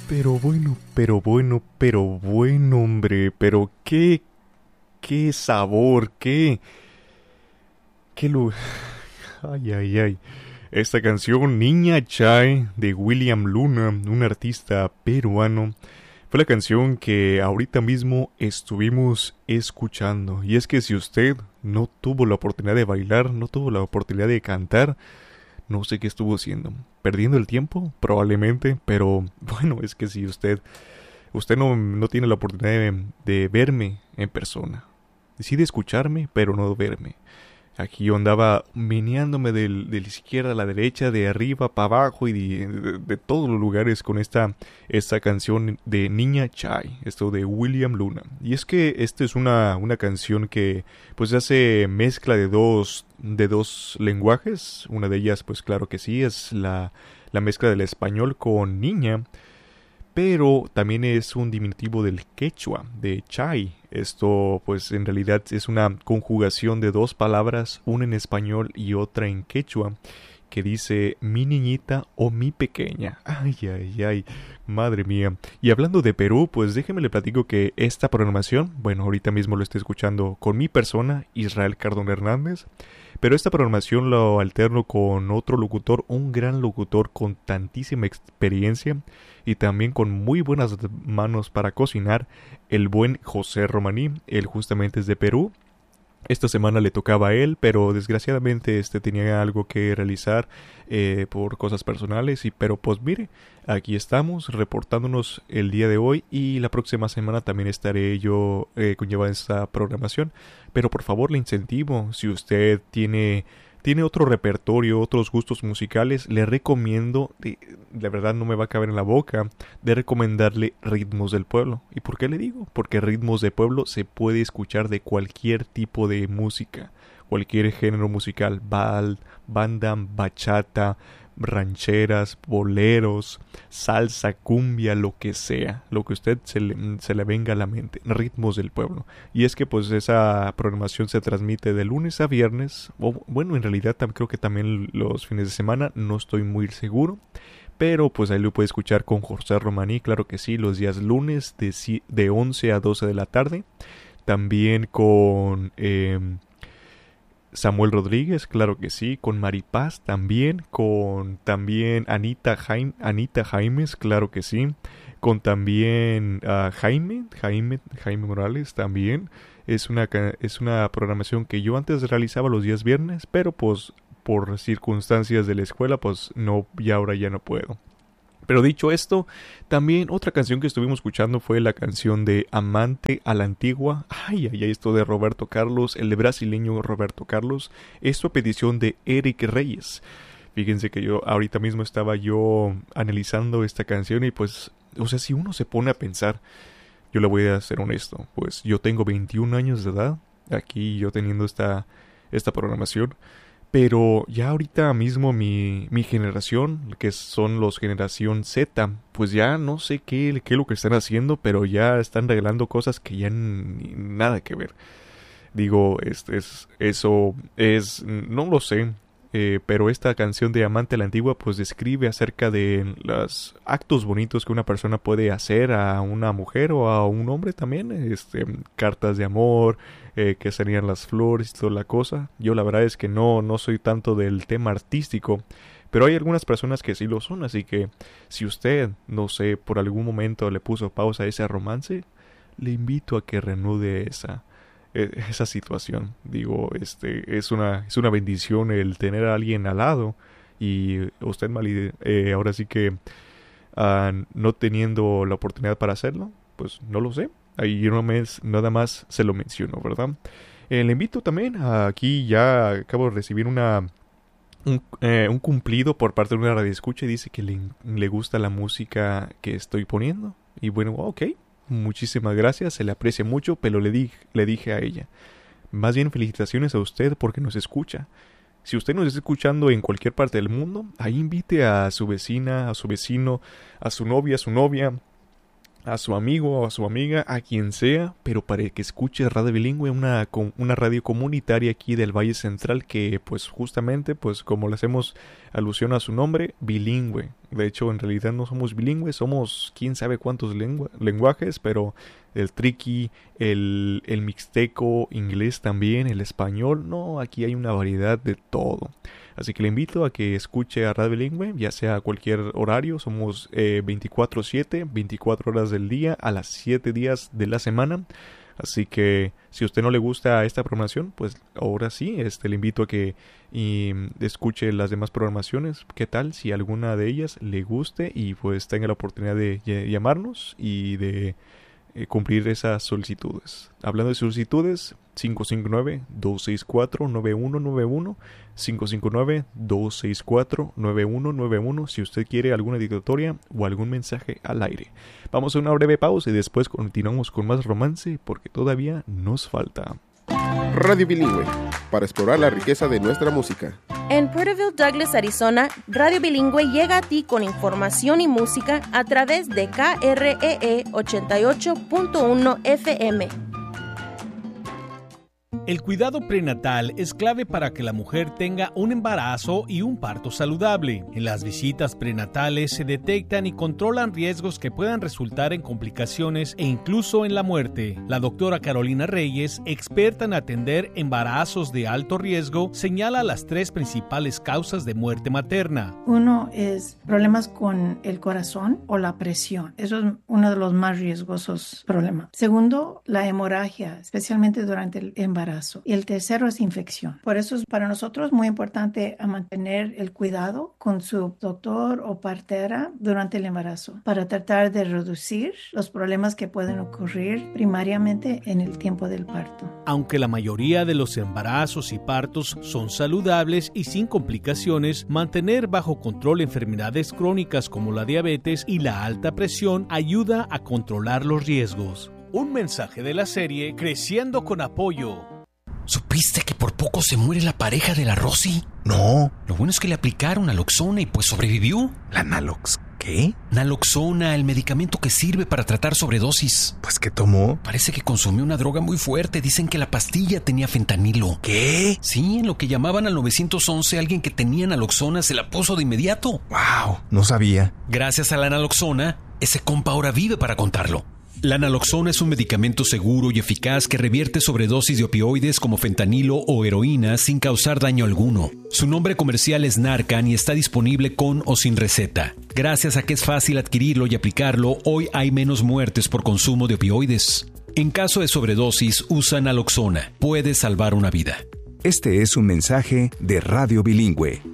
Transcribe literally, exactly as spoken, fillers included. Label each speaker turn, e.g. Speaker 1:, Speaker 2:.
Speaker 1: Pero bueno, pero bueno, pero bueno, hombre, pero qué, qué sabor, qué, qué lu... Ay, ay, ay. Esta canción, Niña Chai, de William Luna, un artista peruano, fue la canción que ahorita mismo estuvimos escuchando. Y es que si usted no tuvo la oportunidad de bailar, no tuvo la oportunidad de cantar, no sé qué estuvo haciendo. ¿Perdiendo el tiempo? Probablemente, pero bueno, es que si usted Usted no, no tiene la oportunidad de, de verme en persona. Decide escucharme, pero no verme. Aquí yo andaba meneándome del- de la izquierda a la derecha, de arriba para abajo y de, de- de todos los lugares con esta, esta canción de Niña Chai, esto de William Luna. Y es que esta es una, una canción que pues hace mezcla de dos, de dos lenguajes. Una de ellas pues claro que sí, es la, la mezcla del español con niña, pero también es un diminutivo del quechua, de chai. Esto pues en realidad es una conjugación de dos palabras, una en español y otra en quechua, que dice mi niñita o mi pequeña. Ay, ay, ay, madre mía. Y hablando de Perú, pues déjeme le platico que esta programación, bueno, ahorita mismo lo estoy escuchando con mi persona, Israel Cardón Hernández, pero esta programación lo alterno con otro locutor, un gran locutor con tantísima experiencia y también con muy buenas manos para cocinar, el buen José Romaní. Él justamente es de Perú. Esta semana le tocaba a él, pero desgraciadamente este tenía algo que realizar eh, por cosas personales. Y pero pues mire, aquí estamos reportándonos el día de hoy y la próxima semana también estaré yo eh, conllevando esta programación. Pero por favor le incentivo, si usted tiene tiene otro repertorio, otros gustos musicales, le recomiendo, de, la verdad no me va a caber en la boca, de recomendarle Ritmos del Pueblo. ¿Y por qué le digo? Porque Ritmos del Pueblo se puede escuchar de cualquier tipo de música, cualquier género musical, bal, banda, bachata, rancheras, boleros, salsa, cumbia, lo que sea, lo que usted se le, se le venga a la mente, Ritmos del Pueblo. Y es que pues esa programación se transmite de lunes a viernes, o bueno, en realidad tam- creo que también los fines de semana, no estoy muy seguro, pero pues ahí lo puede escuchar con José Romaní, claro que sí, los días lunes de, si- de once a doce de la tarde. También con em, Samuel Rodríguez, claro que sí, con Maripaz también, con también Anita, Jaime, Anita Jaimes, claro que sí, con también ah, Jaime, Jaime, Jaime Morales también. Es una, ca- es una programación que yo antes realizaba los días viernes, pero pues por circunstancias de la escuela, pues no, y ahora ya no puedo. Pero dicho esto, también otra canción que estuvimos escuchando fue la canción de Amante a la Antigua. Ay, ay, ay, esto de Roberto Carlos, el brasileño Roberto Carlos. Esto a petición de Eric Reyes. Fíjense que yo ahorita mismo estaba yo analizando esta canción y pues, o sea, si uno se pone a pensar, yo le voy a ser honesto, pues yo tengo veintiún años de edad, aquí yo teniendo esta, esta programación. Pero ya ahorita mismo mi, mi generación, que son los generación Z, pues ya no sé qué, qué es lo que están haciendo, pero ya están regalando cosas que ya ni nada que ver. Digo, es, es, eso es, no lo sé, eh, pero esta canción de Amante a la Antigua pues describe acerca de los actos bonitos que una persona puede hacer a una mujer o a un hombre también, este, cartas de amor, eh, que serían las flores y toda la cosa. Yo la verdad es que no, no soy tanto del tema artístico, pero hay algunas personas que sí lo son, así que si usted, no sé, por algún momento le puso pausa a ese romance, le invito a que reanude esa e- esa situación. Digo, este es una es una bendición el tener a alguien al lado y usted mal eh, ahora sí que ah, no teniendo la oportunidad para hacerlo, pues no lo sé. Ahí no me es- nada más se lo menciono, ¿verdad? Eh, le invito también a aquí ya acabo de recibir una un, eh, un cumplido por parte de una radioescucha y dice que le, le gusta la música que estoy poniendo. Y bueno, ok, muchísimas gracias, se le aprecia mucho, pero le, di, le dije a ella, más bien felicitaciones a usted porque nos escucha. Si usted nos está escuchando en cualquier parte del mundo, ahí invite a su vecina, a su vecino, a su novia, a su novia, a su amigo o a su amiga, a quien sea, pero para que escuche Radio Bilingüe, una, una radio comunitaria aquí del Valle Central que pues justamente, pues como lo hacemos alusión a su nombre, bilingüe. De hecho, en realidad no somos bilingües, somos quién sabe cuántos lengua, lenguajes, pero el triqui, el, el mixteco, inglés también, el español, no, aquí hay una variedad de todo. Así que le invito a que escuche a Radio Bilingüe, ya sea a cualquier horario, somos eh, veinticuatro siete, veinticuatro horas del día, a las siete días de la semana. Así que si a usted no le gusta esta programación, pues ahora sí, este, le invito a que y, escuche las demás programaciones. ¿Qué tal si alguna de ellas le guste y pues tenga la oportunidad de llamarnos y de eh, cumplir esas solicitudes? Hablando de solicitudes, cinco cinco nueve, dos seis cuatro, nueve uno nueve uno, cinco cinco nueve, dos seis cuatro, nueve uno nueve uno si usted quiere alguna dedicatoria o algún mensaje al aire. Vamos a una breve pausa y después continuamos con más romance porque todavía nos falta.
Speaker 2: Radio Bilingüe, para explorar la riqueza de nuestra música.
Speaker 3: En Porterville, Douglas, Arizona, Radio Bilingüe llega a ti con información y música a través de K R E E ochenta y ocho punto uno F M.
Speaker 4: El cuidado prenatal es clave para que la mujer tenga un embarazo y un parto saludable. En las visitas prenatales se detectan y controlan riesgos que puedan resultar en complicaciones e incluso en la muerte. La doctora Carolina Reyes, experta en atender embarazos de alto riesgo, señala las tres principales causas de muerte materna.
Speaker 5: Uno es problemas con el corazón o la presión. Eso es uno de los más riesgosos problemas. Segundo, la hemorragia, especialmente durante el embarazo. Y el tercero es infección. Por eso es para nosotros muy importante mantener el cuidado con su doctor o partera durante el embarazo para tratar de reducir los problemas que pueden ocurrir primariamente en el tiempo del parto.
Speaker 4: Aunque la mayoría de los embarazos y partos son saludables y sin complicaciones, mantener bajo control enfermedades crónicas como la diabetes y la alta presión ayuda a controlar los riesgos. Un mensaje de la serie Creciendo con Apoyo.
Speaker 6: ¿Supiste que por poco se muere la pareja de la Rosy?
Speaker 7: No.
Speaker 6: Lo bueno es que le aplicaron naloxona y pues sobrevivió.
Speaker 7: ¿La nalox qué?
Speaker 6: Naloxona, el medicamento que sirve para tratar sobredosis.
Speaker 7: Pues, ¿qué tomó?
Speaker 6: Parece que consumió una droga muy fuerte. Dicen que la pastilla tenía fentanilo.
Speaker 7: ¿Qué?
Speaker 6: Sí, en lo que llamaban al nueve once, alguien que tenía naloxona se la puso de inmediato.
Speaker 7: ¡Wow! No sabía.
Speaker 6: Gracias a la naloxona, ese compa ahora vive para contarlo. La naloxona es un medicamento seguro y eficaz que revierte sobredosis de opioides como fentanilo o heroína sin causar daño alguno. Su nombre comercial es Narcan y está disponible con o sin receta. Gracias a que es fácil adquirirlo y aplicarlo, hoy hay menos muertes por consumo de opioides. En caso de sobredosis, usa naloxona. Puede salvar una vida.
Speaker 8: Este es un mensaje de Radio Bilingüe.